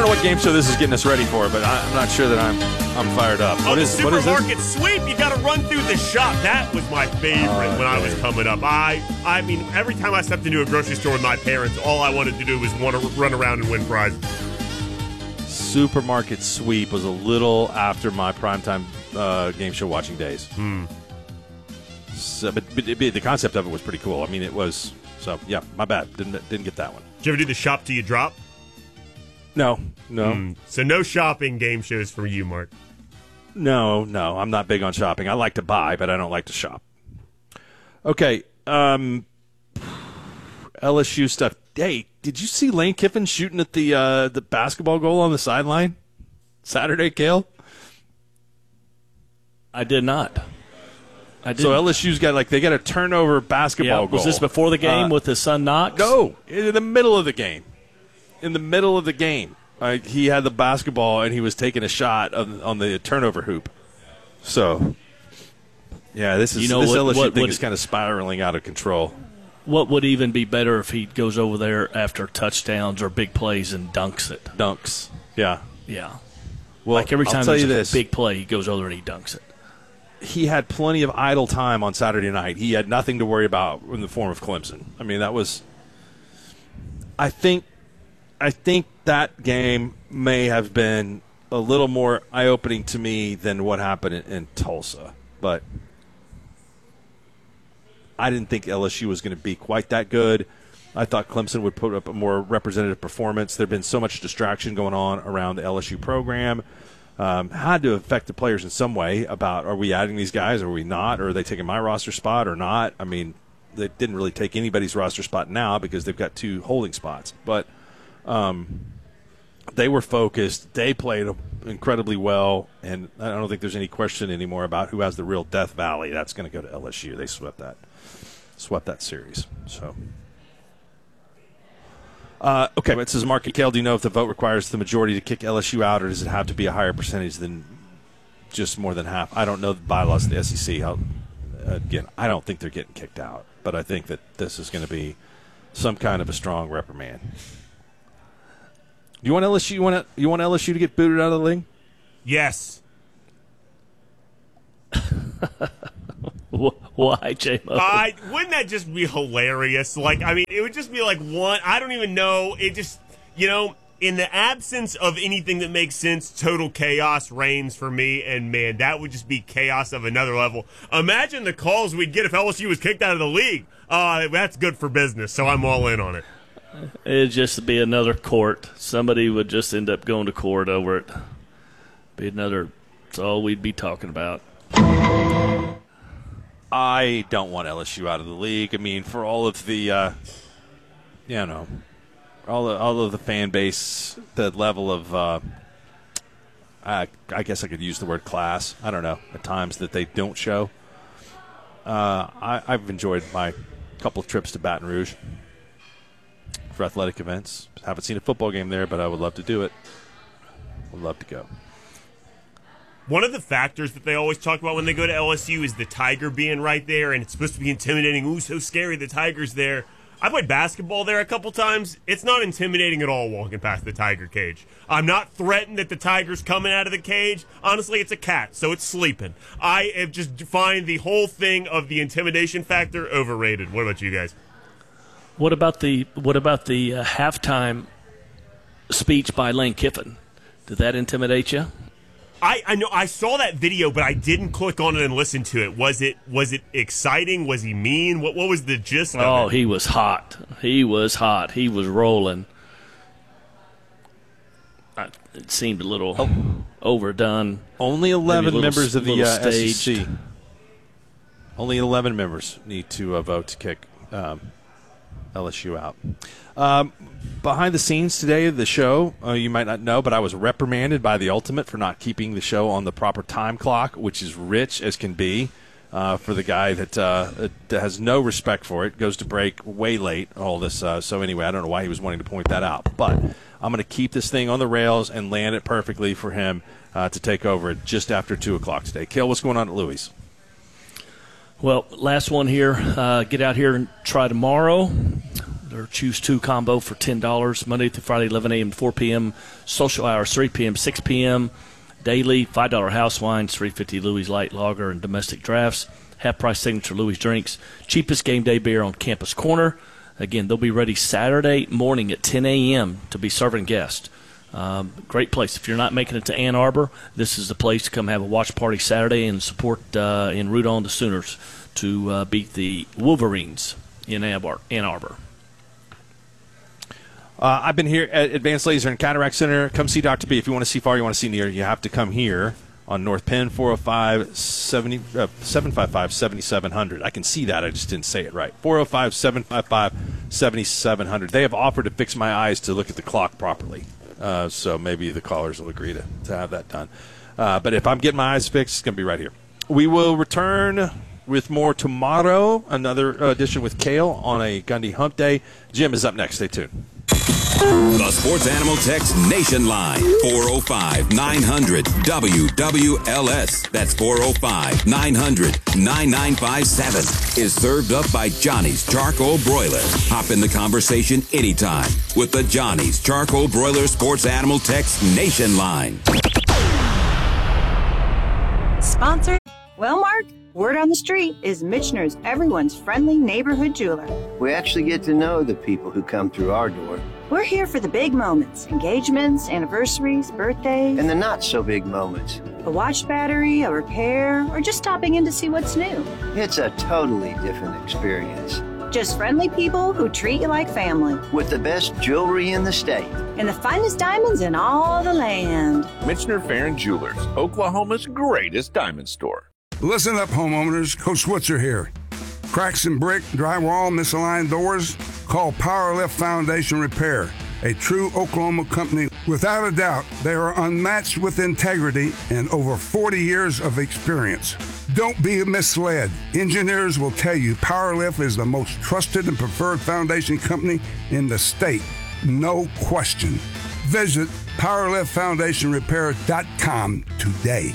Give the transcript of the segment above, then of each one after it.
what game show this is getting us ready for, but I'm not sure that I'm fired up. What is supermarket sweep? You got to run through the shop. That was my favorite when I was coming up. I mean, every time I stepped into a grocery store with my parents, all I wanted to do was want to run around and win prizes. Supermarket sweep was a little after my primetime game show watching days. So, but the concept of it was pretty cool. I mean, it was. So yeah, my bad. Didn't get that one. Did you ever do the shop till you drop? No. So no shopping game shows for you, Mark. No, I'm not big on shopping. I like to buy, but I don't like to shop. Okay, LSU stuff. Hey, did you see Lane Kiffin shooting at the basketball goal on the sideline Saturday, Cale? I did not. So LSU's got they got a turnover basketball goal. Was this before the game with his son Knox? No, in the middle of the game. He had the basketball and he was taking a shot on the turnover hoop. So, yeah, this LSU thing is kind of spiraling out of control. What would even be better if he goes over there after touchdowns or big plays and dunks it? Dunks, yeah. Well, like every time there's a big play, he goes over and he dunks it. He had plenty of idle time on Saturday night. He had nothing to worry about in the form of Clemson. I mean, that was – I think that game may have been a little more eye-opening to me than what happened in Tulsa. But I didn't think LSU was going to be quite that good. I thought Clemson would put up a more representative performance. There had been so much distraction going on around the LSU program. Had to affect the players in some way about, are we adding these guys, or are we not, or are they taking my roster spot or not? I mean, they didn't really take anybody's roster spot now because they've got 2 holding spots. But they were focused. They played incredibly well, and I don't think there's any question anymore about who has the real Death Valley. That's going to go to LSU. They swept that series. So. Okay, but it says, Mark and Cale, do you know if the vote requires the majority to kick LSU out, or does it have to be a higher percentage than just more than half? I don't know the bylaws of the SEC. Again, I don't think they're getting kicked out, but I think that this is going to be some kind of a strong reprimand. Do you want LSU? You want LSU to get booted out of the league? Yes. Why, J-Mo? Wouldn't that just be hilarious? It would just be one. I don't even know. It just, in the absence of anything that makes sense, total chaos reigns for me. And, man, that would just be chaos of another level. Imagine the calls we'd get if LSU was kicked out of the league. That's good for business, so I'm all in on it. It'd just be another court. Somebody would just end up going to court over it. That's all we'd be talking about. I don't want LSU out of the league. I mean, for all of the, all of the fan base, the level of, I guess I could use the word class. I don't know, at times that they don't show. I've enjoyed my couple of trips to Baton Rouge for athletic events. Haven't seen a football game there, but I would love to do it. Would love to go. One of the factors that they always talk about when they go to LSU is the Tiger being right there, and it's supposed to be intimidating. Ooh, so scary, the Tiger's there. I played basketball there a couple times. It's not intimidating at all walking past the Tiger cage. I'm not threatened that the Tiger's coming out of the cage. Honestly, it's a cat, so it's sleeping. I have just find the whole thing of the intimidation factor overrated. What about you guys? What about the halftime speech by Lane Kiffin? Did that intimidate you? I know I saw that video, but I didn't click on it and listen to it. Was it exciting? Was he mean? What was the gist of it? Oh, he was hot. He was hot. He was rolling. It seemed a little overdone. Only 11 members of the SEC. Only 11 members need to vote to kick LSU out. Behind the scenes today of the show, you might not know, but I was reprimanded by the Ultimate for not keeping the show on the proper time clock, which is rich as can be for the guy that has no respect for it, goes to break way late, all this. So anyway, I don't know why he was wanting to point that out. But I'm going to keep this thing on the rails and land it perfectly for him to take over it just after 2 o'clock today. Cale, what's going on at Louis? Well, last one here. Get out here and try tomorrow. Their Choose 2 combo for $10, Monday through Friday, 11 a.m. to 4 p.m. Social hours, 3 p.m. 6 p.m. Daily, $5 house wines, $3.50 Louis Light Lager and domestic drafts. Half-price signature Louis drinks. Cheapest game day beer on Campus Corner. Again, they'll be ready Saturday morning at 10 a.m. to be serving guests. Great place. If you're not making it to Ann Arbor, this is the place to come have a watch party Saturday and support and root on the Sooners to beat the Wolverines in Ann Arbor. I've been here at Advanced Laser and Cataract Center. Come see Dr. B. If you want to see far, you want to see near, you have to come here on North Penn, 405-755-7700. I can see that. I just didn't say it right. 405-755-7700. They have offered to fix my eyes to look at the clock properly. So maybe the callers will agree to have that done. But if I'm getting my eyes fixed, it's going to be right here. We will return with more tomorrow, another edition with Kale on a Gundy Hump Day. Jim is up next. Stay tuned. The Sports Animal Text Nation Line, 405-900-WWLS. That's 405-900-9957. Is served up by Johnny's Charcoal Broiler. Hop in the conversation anytime with the Johnny's Charcoal Broiler Sports Animal Text Nation Line. Sponsor. Well, Mark, word on the street is Michener's everyone's friendly neighborhood jeweler. We actually get to know the people who come through our door. We're here for the big moments, engagements, anniversaries, birthdays. And the not-so-big moments. A watch battery, a repair, or just stopping in to see what's new. It's a totally different experience. Just friendly people who treat you like family. With the best jewelry in the state. And the finest diamonds in all the land. Michener Farron Jewelers, Oklahoma's greatest diamond store. Listen up, homeowners. Coach Switzer here. Cracks in brick, drywall, misaligned doors? Call Power Lift Foundation Repair, a true Oklahoma company. Without a doubt, they are unmatched with integrity and over 40 years of experience. Don't be misled. Engineers will tell you Power Lift is the most trusted and preferred foundation company in the state. No question. Visit PowerLiftFoundationRepair.com today.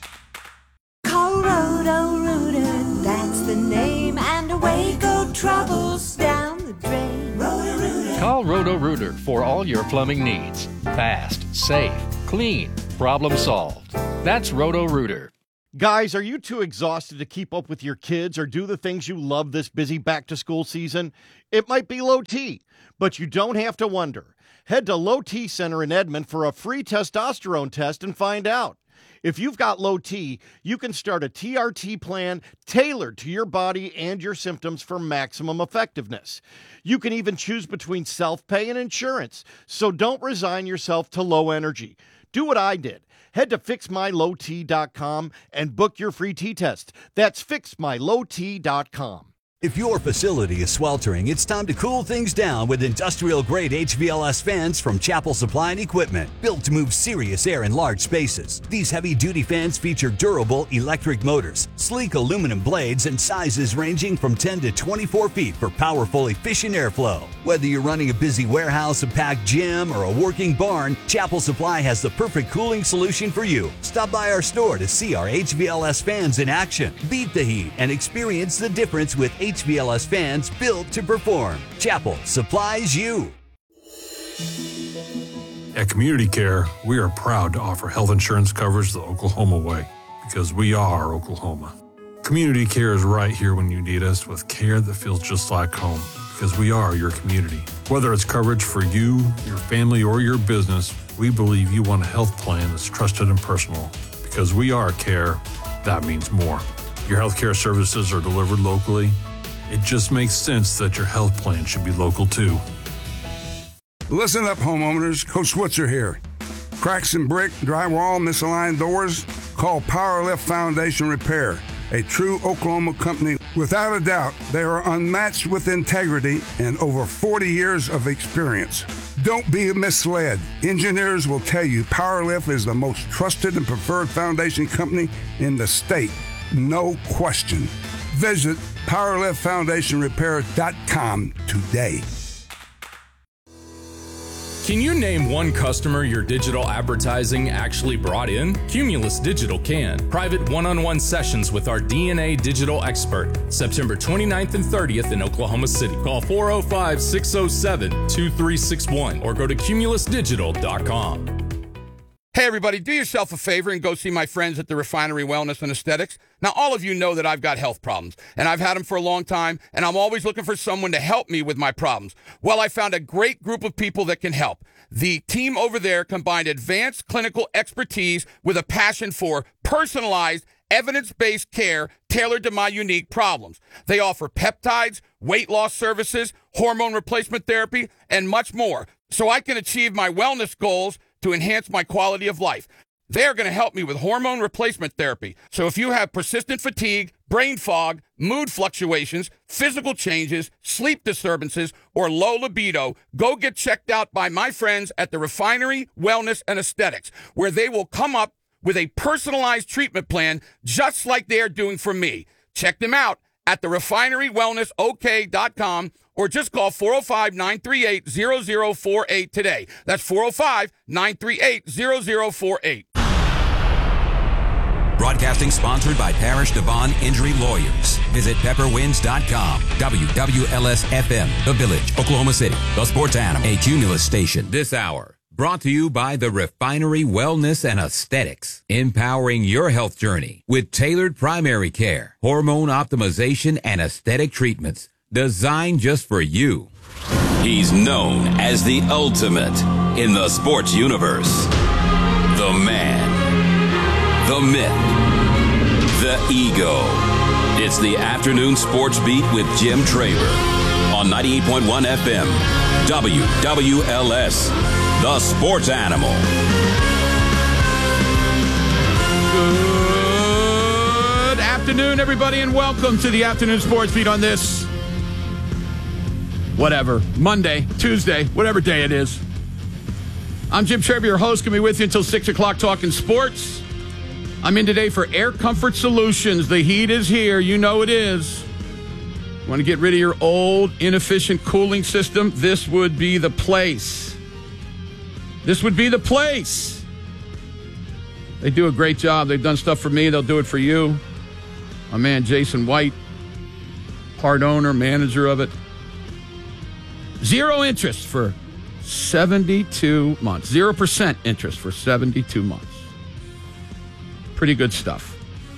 Call Roto-Rooter, that's the name, and away go troubles down the drain. Roto-Rooter. Call Roto-Rooter for all your plumbing needs. Fast, safe, clean, problem solved. That's Roto-Rooter. Guys, are you too exhausted to keep up with your kids or do the things you love this busy back-to-school season? It might be low T, but you don't have to wonder. Head to Low T Center in Edmond for a free testosterone test and find out. If you've got low T, you can start a TRT plan tailored to your body and your symptoms for maximum effectiveness. You can even choose between self-pay and insurance, so don't resign yourself to low energy. Do what I did. Head to FixMyLowT.com and book your free T-test. That's FixMyLowT.com. If your facility is sweltering, it's time to cool things down with industrial-grade HVLS fans from Chapel Supply and Equipment, built to move serious air in large spaces. These heavy-duty fans feature durable electric motors, sleek aluminum blades, and sizes ranging from 10 to 24 feet for powerful, efficient airflow. Whether you're running a busy warehouse, a packed gym, or a working barn, Chapel Supply has the perfect cooling solution for you. Stop by our store to see our HVLS fans in action. Beat the heat and experience the difference with HVLS fans built to perform. Chapel supplies you. At Community Care, we are proud to offer health insurance coverage the Oklahoma way, because we are Oklahoma. Community Care is right here when you need us, with care that feels just like home, because we are your community. Whether it's coverage for you, your family, or your business, we believe you want a health plan that's trusted and personal. Because we are care, that means more. Your health care services are delivered locally. It just makes sense that your health plan should be local too. Listen up, homeowners. Coach Switzer here. Cracks in brick, drywall, misaligned doors? Call Power Lift Foundation Repair, a true Oklahoma company. Without a doubt, they are unmatched with integrity and over 40 years of experience. Don't be misled. Engineers will tell you Power Lift is the most trusted and preferred foundation company in the state. No question. Visit PowerLiftFoundationRepair.com today. Can you name one customer your digital advertising actually brought in? Cumulus Digital can. Private one-on-one sessions with our DNA digital expert. September 29th and 30th in Oklahoma City. Call 405-607-2361 or go to cumulusdigital.com. Hey, everybody, do yourself a favor and go see my friends at the Refinery Wellness and Aesthetics. Now, all of you know that I've got health problems, and I've had them for a long time, and I'm always looking for someone to help me with my problems. Well, I found a great group of people that can help. The team over there combined advanced clinical expertise with a passion for personalized, evidence-based care tailored to my unique problems. They offer peptides, weight loss services, hormone replacement therapy, and much more, so I can achieve my wellness goals to enhance my quality of life. They're going to help me with hormone replacement therapy. So if you have persistent fatigue, brain fog, mood fluctuations, physical changes, sleep disturbances, or low libido, go get checked out by my friends at the Refinery Wellness and Aesthetics, where they will come up with a personalized treatment plan just like they are doing for me. Check them out at therefinerywellnessok.com or just call 405-938-0048 today. That's 405-938-0048. Broadcasting sponsored by Parish Devon Injury Lawyers. Visit pepperwinds.com. WWLS-FM, The Village, Oklahoma City. The Sports Animal, a Cumulus station. This hour brought to you by the Refinery Wellness and Aesthetics. Empowering your health journey with tailored primary care, hormone optimization, and aesthetic treatments designed just for you. He's known as the ultimate in the sports universe. The man, the myth, the ego. It's the Afternoon Sports Beat with Jim Traver on 98.1 FM, WWLS, the Sports Animal. Good afternoon, everybody, and welcome to the Afternoon Sports Beat on this Monday, Tuesday, whatever day it is. I'm Jim Traver, your host. Going to be with you until 6 o'clock talking sports. I'm in today for Air Comfort Solutions. The heat is here. You know it is. Want to get rid of your old, inefficient cooling system? This would be the place. This would be the place. They do a great job. They've done stuff for me. They'll do it for you. My man, Jason White, part owner, manager of it. 0 interest for 72 months. 0% interest for 72 months. Pretty good stuff.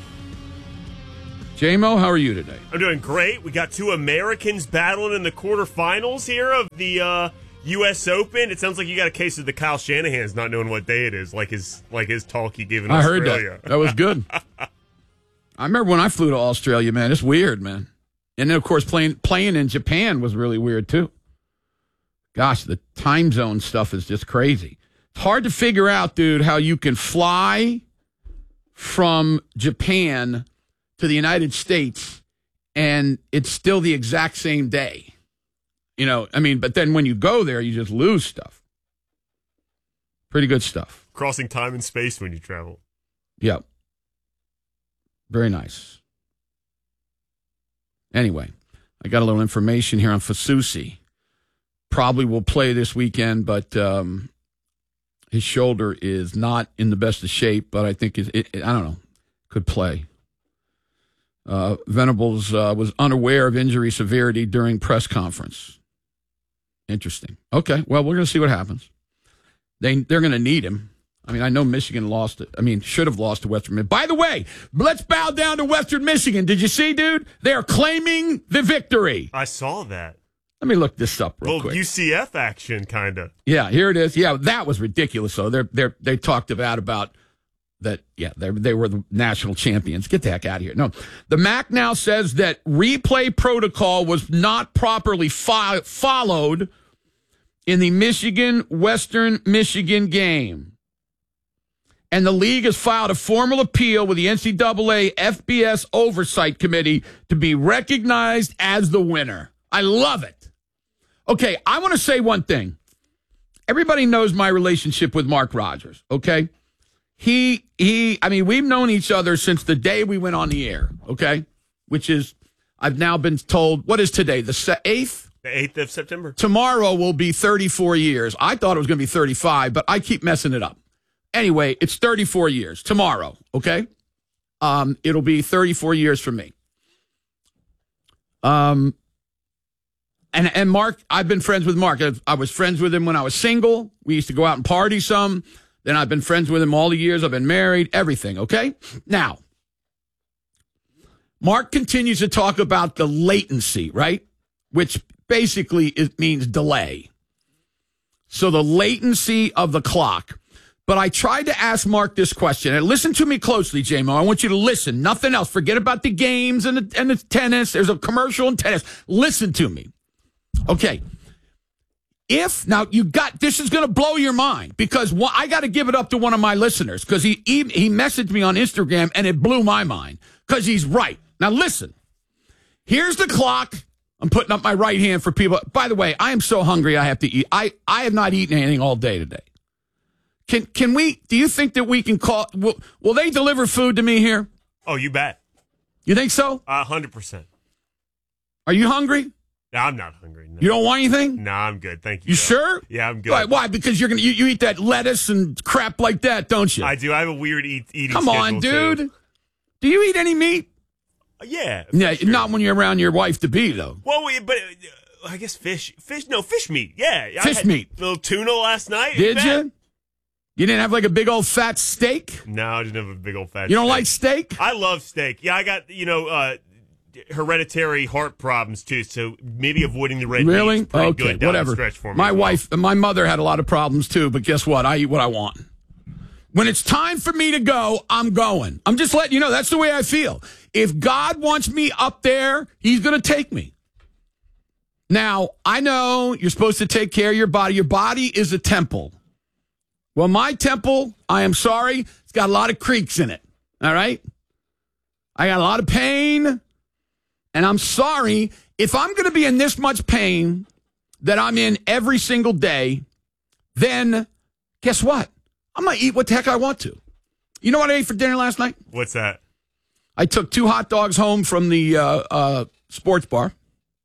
J-Mo, how are you today? I'm doing great. We got 2 Americans battling in the quarterfinals here of the U.S. Open. It sounds like you got a case of the Kyle Shanahan's not knowing what day it is, like his talk he gave in Australia. I heard that. That was good. I remember when I flew to Australia, man. It's weird, man. And then, of course, playing in Japan was really weird, too. Gosh, the time zone stuff is just crazy. It's hard to figure out, dude, how you can fly from Japan to the United States and it's still the exact same day. You know, I mean, but then when you go there, you just lose stuff. Pretty good stuff. Crossing time and space when you travel. Yep. Very nice. Anyway, I got a little information here on Fasusi. Probably will play this weekend, but his shoulder is not in the best of shape, but I think I don't know, could play. Venables was unaware of injury severity during press conference. Interesting. Okay, well, we're going to see what happens. They're going to need him. I mean, I know Michigan lost it. I mean, should have lost to Western Michigan. By the way, let's bow down to Western Michigan. Did you see, dude? They're claiming the victory. I saw that. Let me look this up real quick. UCF action, kind of. Yeah, here it is. Yeah, that was ridiculous. So they talked about that. Yeah, they were the national champions. Get the heck out of here. No, the MAC now says that replay protocol was not properly followed in the Michigan-Western Michigan game. And the league has filed a formal appeal with the NCAA FBS Oversight Committee to be recognized as the winner. I love it. Okay, I want to say one thing. Everybody knows my relationship with Mark Rogers, okay? I mean, we've known each other since the day we went on the air, okay? Which is, I've now been told, what is today, the 8th? The 8th of September. Tomorrow will be 34 years. I thought it was going to be 35, but I keep messing it up. Anyway, it's 34 years tomorrow, okay? It'll be 34 years for me. And Mark, I've been friends with Mark. I was friends with him when I was single. We used to go out and party some. Then I've been friends with him all the years I've been married, everything, okay? Now, Mark continues to talk about the latency, right? Which basically it means delay. So the latency of the clock. But I tried to ask Mark this question. And listen to me closely, J-Mo. I want you to listen. Nothing else. Forget about the games and the tennis. There's a commercial in tennis. Listen to me. Okay. Now this is going to blow your mind because I got to give it up to one of my listeners because he messaged me on Instagram and it blew my mind because he's right. Now listen, here's the clock. I'm putting up my right hand for people. By the way, I am so hungry I have to eat. I have not eaten anything all day today. Can we, do you think that we can call, will they deliver food to me here? Oh, you bet. You think so? 100%. Are you hungry? No, I'm not hungry. No. You don't want anything? No, I'm good. Thank you. You sure? Yeah, I'm good. Why? Because you eat that lettuce and crap like that, don't you? I do. I have a weird eating Come on, dude. Too. Do you eat any meat? Yeah. Yeah, sure. Not when you're around your wife-to-be, though. Well, but I guess fish meat. Yeah. Fish meat. A little tuna last night. Did you? You didn't have like a big old fat steak? No, I didn't have a big old fat steak. You don't like steak? I love steak. Yeah, I got, hereditary heart problems too, so maybe avoiding the red meat is pretty good down the stretch for me. My mother had a lot of problems too, but guess what? I eat what I want. When it's time for me to go, I'm going. I'm just letting you know, that's the way I feel. If God wants me up there, he's going to take me. Now, I know you're supposed to take care of your body. Your body is a temple. Well, my temple, I am sorry, it's got a lot of creaks in it. All right? I got a lot of pain. And I'm sorry, if I'm going to be in this much pain that I'm in every single day, then guess what? I'm going to eat what the heck I want to. You know what I ate for dinner last night? What's that? I took 2 hot dogs home from the sports bar,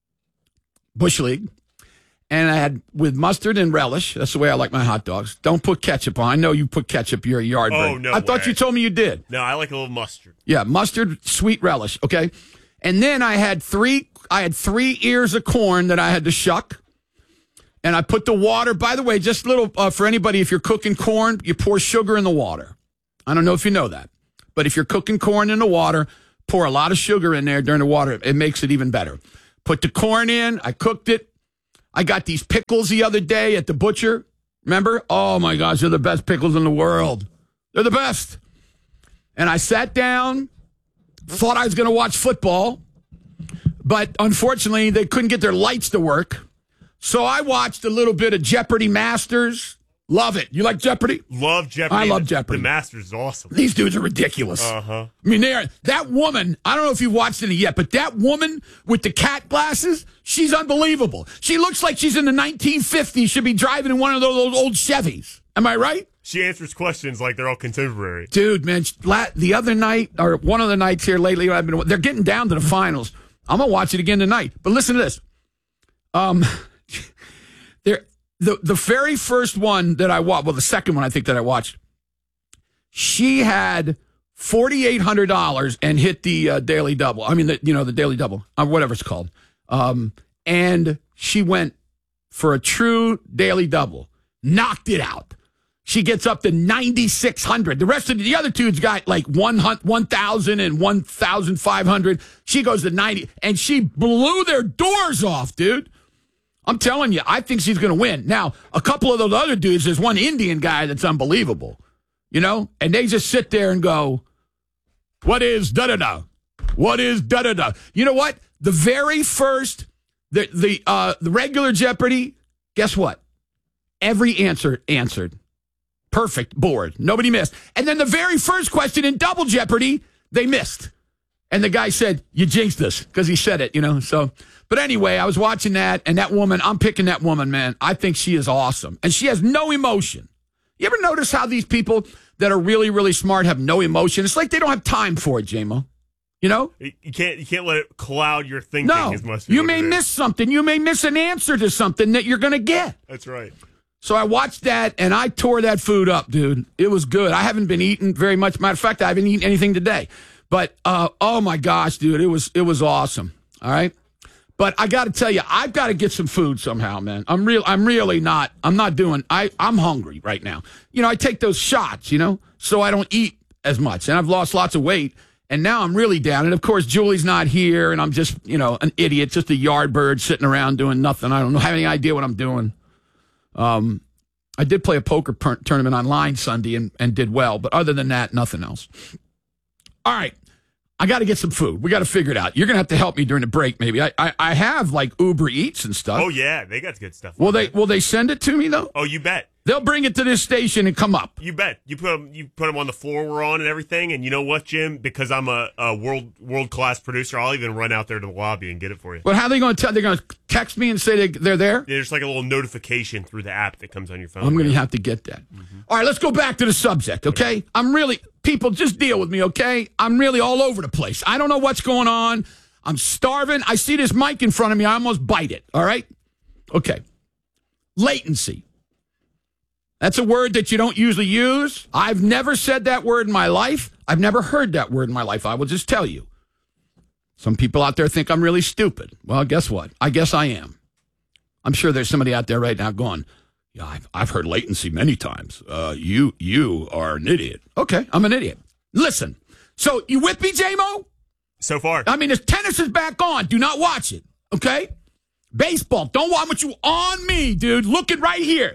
Bush League, and I had with mustard and relish. That's the way I like my hot dogs. Don't put ketchup on. I know you put ketchup. You're a yardbird. Oh, no I thought you told me you did. No, I like a little mustard. Yeah, mustard, sweet relish, okay? And then I had 3 ears of corn that I had to shuck. And I put the water, by the way, just a little, for anybody, if you're cooking corn, you pour sugar in the water. I don't know if you know that. But if you're cooking corn in the water, pour a lot of sugar in there during the water. It makes it even better. Put the corn in. I cooked it. I got these pickles the other day at the butcher. Remember? Oh, my gosh, they're the best pickles in the world. They're the best. And I sat down, thought I was going to watch football, but unfortunately, they couldn't get their lights to work. So I watched a little bit of Jeopardy Masters. Love it. You like Jeopardy? Love Jeopardy. I love Jeopardy. The Masters is awesome. These dudes are ridiculous. Uh-huh. I mean, that woman, I don't know if you've watched it yet, but that woman with the cat glasses, she's unbelievable. She looks like she's in the 1950s. She'll be driving in one of those old Chevys. Am I right? She answers questions like they're all contemporary. Dude, man, the other night, or one of the nights here lately, they're getting down to the finals. I'm going to watch it again tonight. But listen to this. The very first one that I watched, well, the second one I think that I watched, she had $4,800 and hit the daily double. I mean, the daily double, whatever it's called. And she went for a true daily double, knocked it out. She gets up to 9,600. The rest of the other dudes got like 1,000 and 1,500. She goes to 90, and she blew their doors off, dude. I'm telling you, I think she's going to win. Now, a couple of those other dudes, there's one Indian guy that's unbelievable, and they just sit there and go, what is da-da-da? What is da-da-da? You know what? The very first, the regular Jeopardy, guess what? Every answer answered. Perfect board. Nobody missed. And then the very first question in Double Jeopardy, they missed. And the guy said, you jinxed us, because he said it, so. But anyway, I was watching that, and that woman, I'm picking that woman, man. I think she is awesome. And she has no emotion. You ever notice how these people that are really, really smart have no emotion? It's like they don't have time for it, J-Mo. You know? You can't let it cloud your thinking No, as much. you may miss something. You may miss an answer to something that you're going to get. That's right. So I watched that, and I tore that food up, dude. It was good. I haven't been eating very much. Matter of fact, I haven't eaten anything today. But, oh, my gosh, dude, it was awesome. All right? But I got to tell you, I've got to get some food somehow, man. I'm hungry right now. You know, I take those shots, you know, so I don't eat as much. And I've lost lots of weight. And now I'm really down. And, of course, Julie's not here, and I'm just, you know, an idiot, just a yard bird sitting around doing nothing. I don't have any idea what I'm doing. I did play a poker tournament online Sunday and did well. But other than that, nothing else. All right. I got to get some food. We got to figure it out. You're going to have to help me during the break, maybe. I have, like, Uber Eats and stuff. Oh, yeah. They got good stuff. Will they send it to me, though? Oh, you bet. They'll bring it to this station and come up. You bet. You put them on the floor we're on and everything. And you know what, Jim? Because I'm a world-class producer, I'll even run out there to the lobby and get it for you. But how are they going to tell? They're going to text me and say they're there? There's like a little notification through the app that comes on your phone. I'm going to have to get that. Mm-hmm. All right, let's go back to the subject, okay? People, just deal with me, okay? I'm really all over the place. I don't know what's going on. I'm starving. I see this mic in front of me. I almost bite it, all right? Okay. Latency. That's a word that you don't usually use. I've never said that word in my life. I've never heard that word in my life. I will just tell you. Some people out there think I'm really stupid. Well, guess what? I guess I am. I'm sure there's somebody out there right now going, yeah, I've heard latency many times. You are an idiot. Okay, I'm an idiot. Listen, so you with me, J-Mo? So far. I mean, if tennis is back on, do not watch it, okay? Baseball, don't want you on me, dude. Looking right here.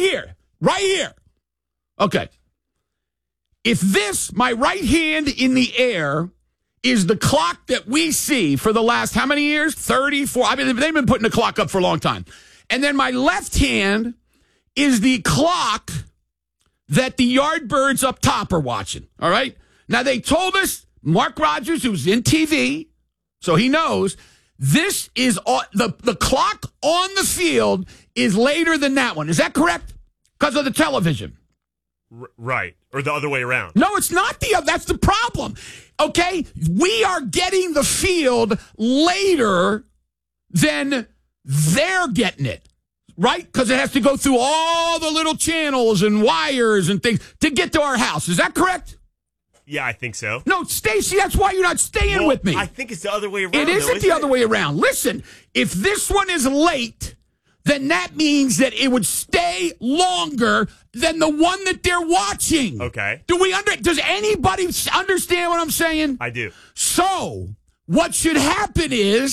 Okay. If this, my right hand in the air, is the clock that we see for the last, how many years? 34. I mean, they've been putting the clock up for a long time. And then my left hand is the clock that the Yardbirds up top are watching, all right? Now, they told us, Mark Rogers, who's in TV, so he knows, this is the clock on the field is later than that one. Is that correct? Because of the television. Right. Or the other way around. No, it's not that's the problem. Okay? We are getting the field later than they're getting it. Right? Because it has to go through all the little channels and wires and things to get to our house. Is that correct? Yeah, I think so. No, Stacy, that's why you're not staying with me. I think it's the other way around. It isn't the other way around. Listen, if this one is late, then that means that it would stay longer than the one that they're watching. Okay. Does anybody understand what I'm saying? I do. So, what should happen is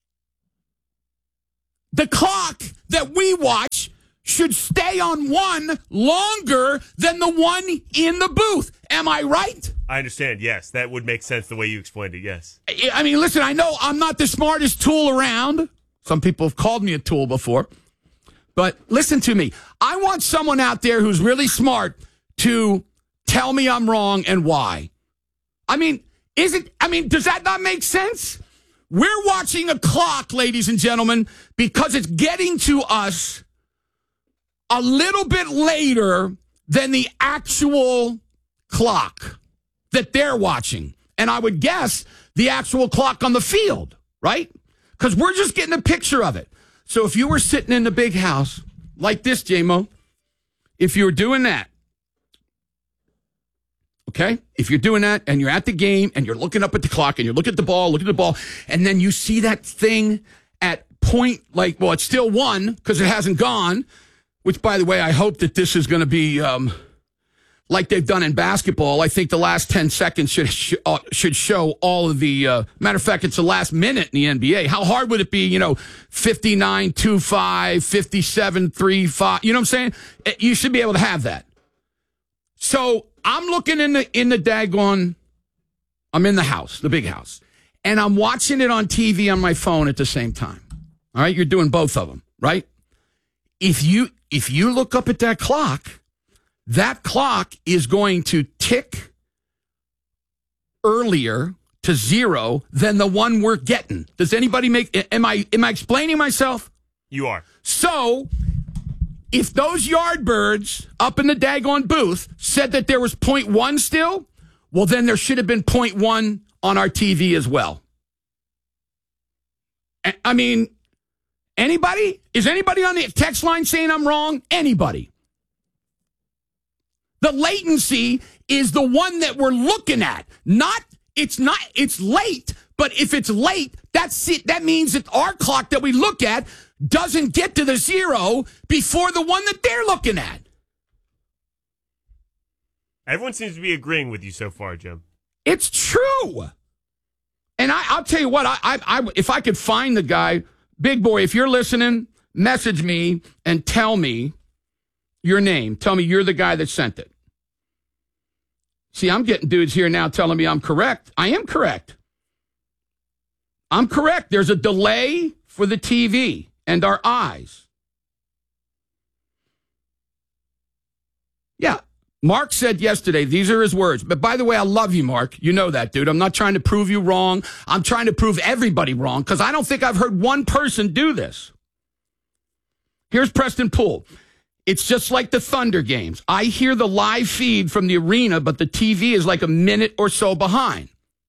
the clock that we watch should stay on one longer than the one in the booth. Am I right? I understand, yes. That would make sense the way you explained it, yes. I mean, listen, I know I'm not the smartest tool around. Some people have called me a tool before. But listen to me. I want someone out there who's really smart to tell me I'm wrong and why. I mean, does that not make sense? We're watching a clock, ladies and gentlemen, because it's getting to us a little bit later than the actual clock that they're watching. And I would guess the actual clock on the field, right? Because we're just getting a picture of it. So if you were sitting in the big house like this, J-Mo, if you were doing that, okay? If you're doing that and you're at the game and you're looking up at the clock and you're looking at the ball, and then you see that thing at point, it's still one because it hasn't gone, which, by the way, I hope that this is going to be like they've done in basketball. I think the last 10 seconds should show all of the matter of fact, it's the last minute in the NBA. How hard would it be, 59-2-5, 57-3-5, you know what I'm saying? You should be able to have that. So I'm looking in the daggone, I'm in the house, the big house, and I'm watching it on TV on my phone at the same time. All right, you're doing both of them, right? If you look up at that clock is going to tick earlier to zero than the one we're getting. Does anybody am I explaining myself? You are. So, if those Yardbirds up in the daggone booth said that there was 0.1 still, well, then there should have been 0.1 on our TV as well. I mean, anybody? Is anybody on the text line saying I'm wrong? Anybody? The latency is the one that we're looking at. It's late, but if it's late, that's it. That means that our clock that we look at doesn't get to the 0 before the one that they're looking at. Everyone seems to be agreeing with you so far, Jim. It's true. And I'll tell you what, I if I could find the guy, Big Boy, if you're listening, message me and tell me your name. Tell me you're the guy that sent it. See, I'm getting dudes here now telling me I'm correct. I am correct. I'm correct. There's a delay for the TV and our eyes. Yeah. Mark said yesterday, these are his words. But by the way, I love you, Mark. You know that, dude. I'm not trying to prove you wrong. I'm trying to prove everybody wrong because I don't think I've heard one person do this. Here's Preston Poole. It's just like the Thunder games. I hear the live feed from the arena, but the TV is like a minute or so behind.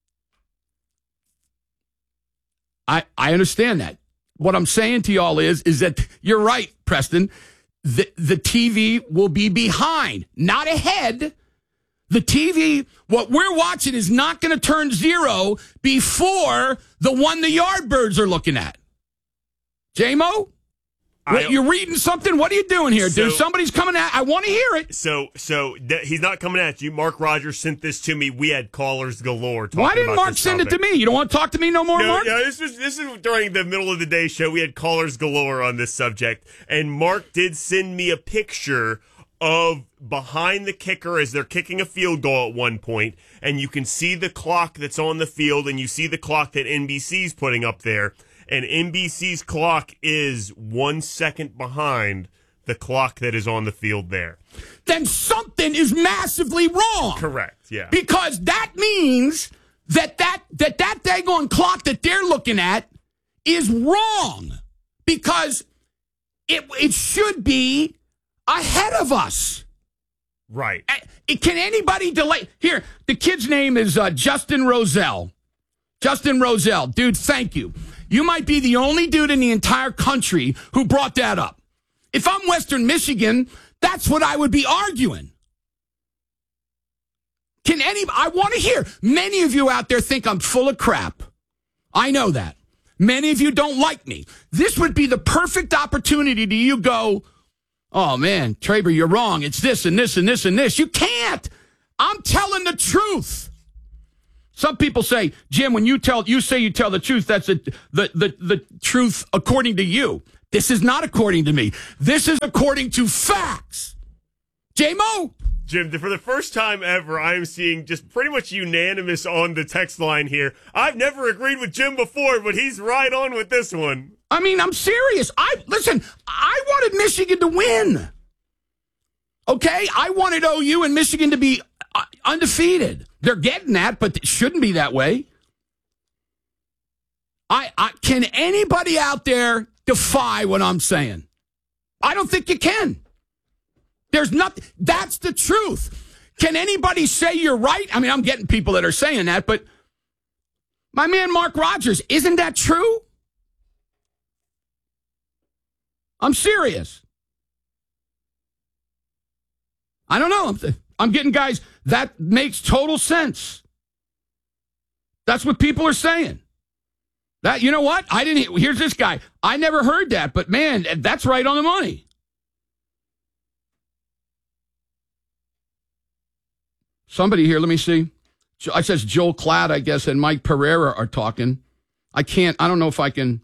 I understand that. What I'm saying to y'all is that you're right, Preston. The TV will be behind, not ahead. The TV, what we're watching is not going to turn 0 before the one the Yardbirds are looking at. J-Mo? You're reading something? What are you doing here, dude? Somebody's coming at. I want to hear it. So he's not coming at you. Mark Rogers sent this to me. We had callers galore. Why didn't Mark send it to me? You don't want to talk to me no more, Mark? No, this is during the middle of the day show. We had callers galore on this subject, and Mark did send me a picture of behind the kicker as they're kicking a field goal at one point, and you can see the clock that's on the field, and you see the clock that NBC's putting up there. And NBC's clock is 1 second behind the clock that is on the field there. Then something is massively wrong. Correct, yeah. Because that means that daggone clock that they're looking at is wrong. Because it should be ahead of us. Right. Can anybody delay? Here, the kid's name is Justin Roselle. Justin Roselle. Dude, thank you. You might be the only dude in the entire country who brought that up. If I'm Western Michigan, that's what I would be arguing. I want to hear. Many of you out there think I'm full of crap. I know that. Many of you don't like me. This would be the perfect opportunity to you go, oh man, Traber, you're wrong. It's this and this and this and this. You can't. I'm telling the truth. Some people say, Jim, when you tell the truth, that's the truth according to you. This is not according to me. This is according to facts. J-Mo? Jim, for the first time ever, I am seeing just pretty much unanimous on the text line here. I've never agreed with Jim before, but he's right on with this one. I mean, I'm serious. Listen, I wanted Michigan to win. Okay? I wanted OU and Michigan to be undefeated. They're getting that, but it shouldn't be that way. Can anybody out there defy what I'm saying? I don't think you can. There's nothing. That's the truth. Can anybody say you're right? I mean, I'm getting people that are saying that, but my man Mark Rogers, isn't that true? I'm serious. I don't know. I'm getting guys, that makes total sense. That's what people are saying. That, you know what? Here's this guy. I never heard that, but man, that's right on the money. Somebody here, let me see. It says Joel Klatt, I guess, and Mike Pereira are talking. I don't know if I can.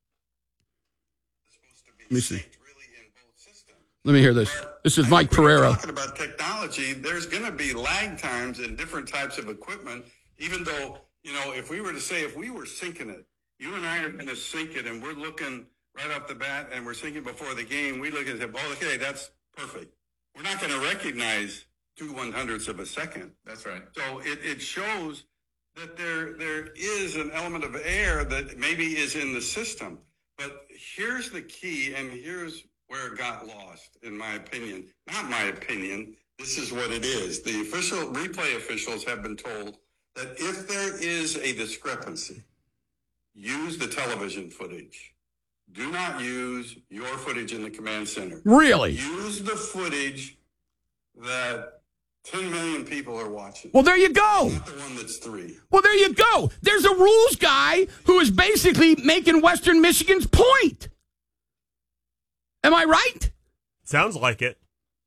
Let me see. Let me hear this. This is Mike Pereira. Talking about technology, there's going to be lag times in different types of equipment, even though, if we were syncing it, you and I are going to sync it, and we're looking right off the bat, and we're syncing before the game. We look and say, oh, okay, that's perfect. We're not going to recognize 2/100ths of a second. That's right. So it shows that there is an element of error that maybe is in the system. But here's the key, and here's where it got lost, in my opinion. Not my opinion. This is what it is. The replay officials have been told that if there is a discrepancy, use the television footage. Do not use your footage in the command center. Really? Use the footage that 10 million people are watching. Well, there you go. Not the one that's 3. Well, there you go. There's a rules guy who is basically making Western Michigan's point. Am I right? Sounds like it.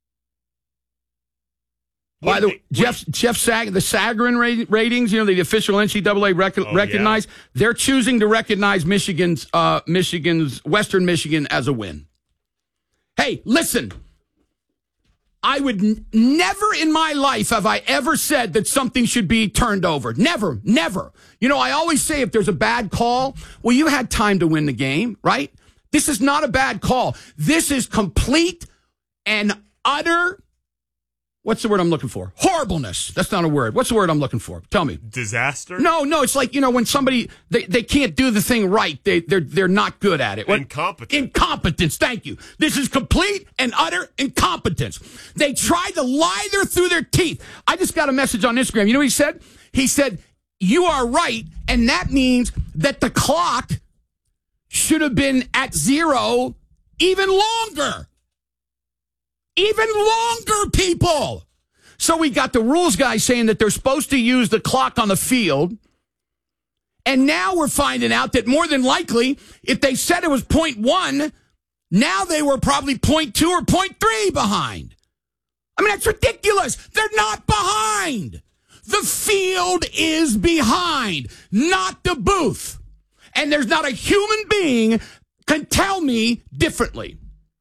By the way, Jeff the Sagarin ratings, the official NCAA recognized, they're choosing to recognize Michigan's Western Michigan as a win. Hey, listen, I would never in my life have I ever said that something should be turned over. Never. I always say if there's a bad call, well, you had time to win the game, right? This is not a bad call. This is complete and utter. What's the word I'm looking for? Horribleness. That's not a word. What's the word I'm looking for? Tell me. Disaster? No. It's like, when somebody, they can't do the thing right. They're not good at it. Incompetence. Thank you. This is complete and utter incompetence. They tried to lie through their teeth. I just got a message on Instagram. You know what he said? He said, you are right. And that means that the clock should have been at 0 even longer. Even longer, people. So we got the rules guy saying that they're supposed to use the clock on the field. And now we're finding out that more than likely, if they said it was 0.1, now they were probably 0.2 or 0.3 behind. I mean, that's ridiculous. They're not behind. The field is behind, not the booth. And there's not a human being can tell me differently.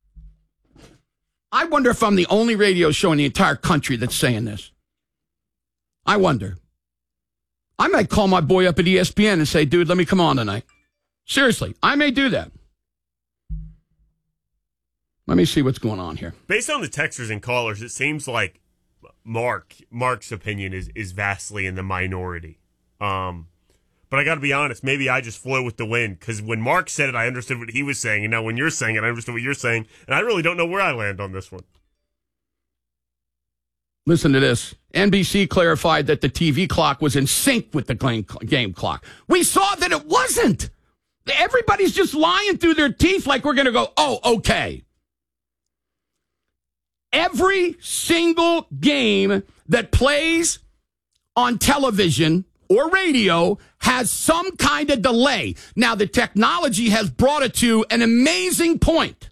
I wonder if I'm the only radio show in the entire country that's saying this. I wonder. I might call my boy up at ESPN and say, dude, let me come on tonight. Seriously, I may do that. Let me see what's going on here. Based on the texters and callers, it seems like Mark's opinion is vastly in the minority. But I got to be honest, maybe I just flew with the wind, because when Mark said it, I understood what he was saying, and now when you're saying it, I understood what you're saying, and I really don't know where I land on this one. Listen to this. NBC clarified that the TV clock was in sync with the game clock. We saw that it wasn't. Everybody's just lying through their teeth like we're going to go, oh, okay. Every single game that plays on television or radio has some kind of delay. Now, the technology has brought it to an amazing point.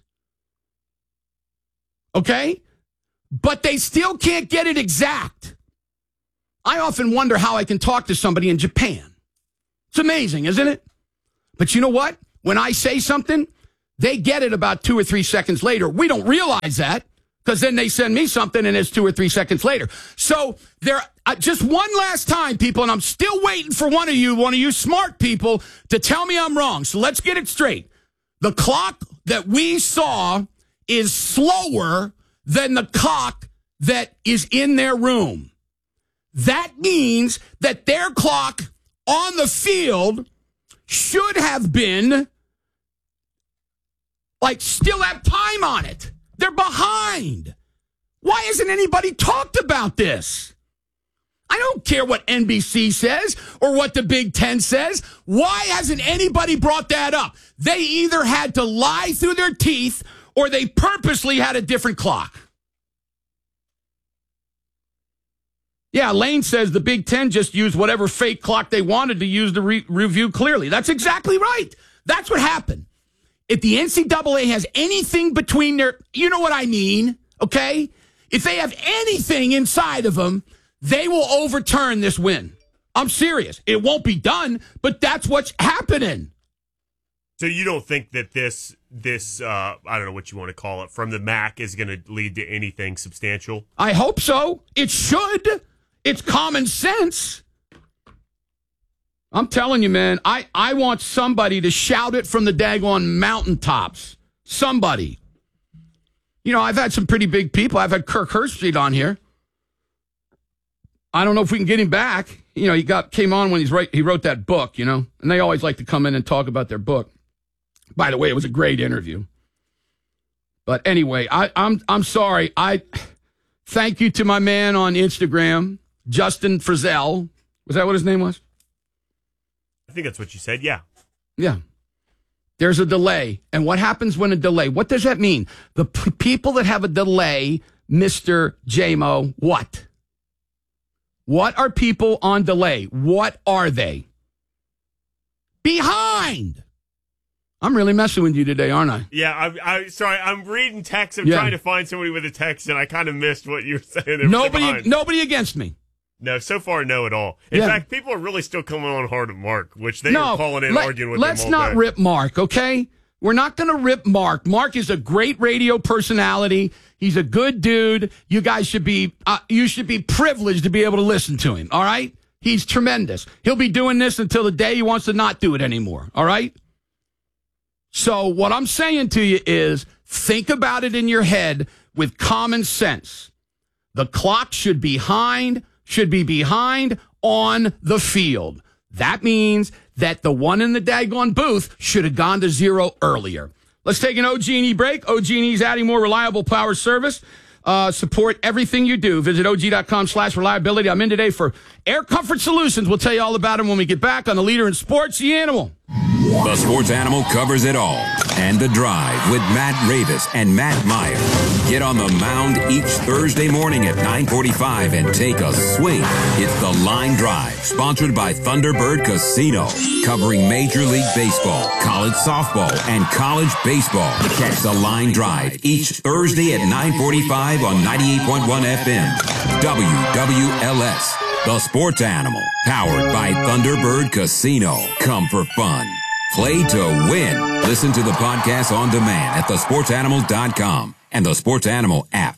Okay? But they still can't get it exact. I often wonder how I can talk to somebody in Japan. It's amazing, isn't it? But you know what? When I say something, they get it about 2 or 3 seconds later. We don't realize that, because then they send me something and it's 2 or 3 seconds later. So there, just one last time, people, and I'm still waiting for one of you smart people to tell me I'm wrong. So let's get it straight. The clock that we saw is slower than the clock that is in their room. That means that their clock on the field should have been, still have time on it. They're behind. Why hasn't anybody talked about this? I don't care what NBC says or what the Big Ten says. Why hasn't anybody brought that up? They either had to lie through their teeth or they purposely had a different clock. Yeah, Lane says the Big Ten just used whatever fake clock they wanted to use to review clearly. That's exactly right. That's what happened. If the NCAA has anything between their, you know what I mean, okay? If they have anything inside of them, they will overturn this win. I'm serious. It won't be done, but that's what's happening. So you don't think that this I don't know what you want to call it, from the MAC is going to lead to anything substantial? I hope so. It should. It's common sense. I'm telling you, man, I want somebody to shout it from the daggone mountaintops. Somebody. I've had some pretty big people. I've had Kirk Herbstreit on here. I don't know if we can get him back. He came on when he wrote that book, and they always like to come in and talk about their book. By the way, it was a great interview. But anyway, I'm sorry. I thank you to my man on Instagram, Justin Frizzell, Was that what his name was? I think that's what you said, yeah. Yeah. There's a delay. And what happens when a delay? What does that mean? The people that have a delay, Mr. JMO, what? What are people on delay? What are they? Behind. I'm really messing with you today, aren't I? Yeah, I'm sorry. I'm reading text. I'm trying to find somebody with a text, and I kind of missed what you were saying. Nobody against me. No, so far, no at all. In fact, people are really still coming on hard at Mark, which they were calling in arguing with him all day. Let's not rip Mark, okay? We're not going to rip Mark. Mark is a great radio personality. He's a good dude. You guys should be privileged to be able to listen to him, all right? He's tremendous. He'll be doing this until the day he wants to not do it anymore, all right? So what I'm saying to you is think about it in your head with common sense. The clock should be behind on the field. That means that the one in the daggone booth should have gone to zero earlier. Let's take an OG&E break. OG&E is adding more reliable power service. Support everything you do. Visit OG.com/reliability. I'm in today for Air Comfort Solutions. We'll tell you all about them when we get back on the leader in sports, The Animal. The Sports Animal covers it all. And The Drive with Matt Ravis and Matt Meyer. Get on the mound each Thursday morning at 9:45 and take a swing. It's The Line Drive, sponsored by Thunderbird Casino. Covering Major League Baseball, college softball, and college baseball. Catch The Line Drive each Thursday at 9:45 on 98.1 FM. WWLS. The Sports Animal, powered by Thunderbird Casino. Come for fun. Play to win. Listen to the podcast on demand at thesportsanimals.com and the Sports Animal app.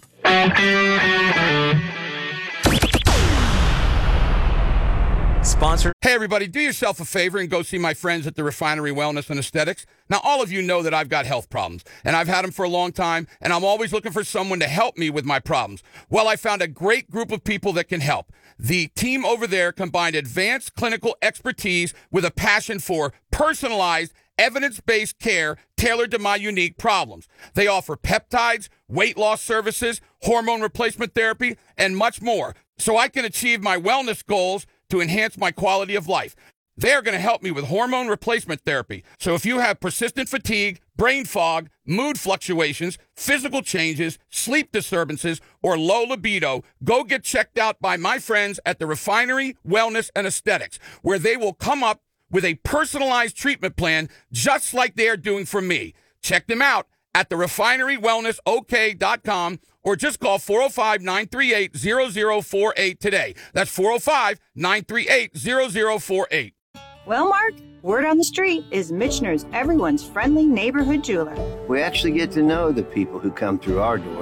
Sponsor. Hey, everybody, do yourself a favor and go see my friends at the Refinery Wellness and Aesthetics. Now, all of you know that I've got health problems, and I've had them for a long time, and I'm always looking for someone to help me with my problems. Well, I found a great group of people that can help. The team over there combined advanced clinical expertise with a passion for personalized, evidence-based care tailored to my unique problems. They offer peptides, weight loss services, hormone replacement therapy, and much more, so I can achieve my wellness goals to enhance my quality of life. They're going to help me with hormone replacement therapy. So if you have persistent fatigue, brain fog, mood fluctuations, physical changes, sleep disturbances, or low libido, go get checked out by my friends at the Refinery Wellness and Aesthetics, where they will come up with a personalized treatment plan just like they're doing for me. Check them out at therefinerywellnessok.com or just call 405-938-0048 today. That's 405-938-0048. Well, Mark, word on the street is Michener's everyone's friendly neighborhood jeweler. We actually get to know the people who come through our door.